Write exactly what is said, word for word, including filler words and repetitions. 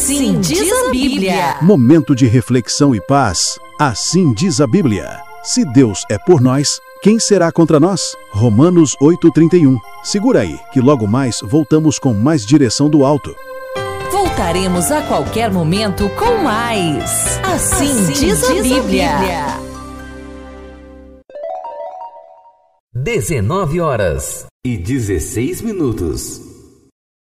Assim diz a Bíblia. Momento de reflexão e paz. Assim diz a Bíblia. Se Deus é por nós, quem será contra nós? Romanos oito, trinta e um. Segura aí, que logo mais voltamos com mais direção do alto. Voltaremos a qualquer momento com mais. Assim, assim diz, a, diz Bíblia. a Bíblia. dezenove horas e dezesseis minutos.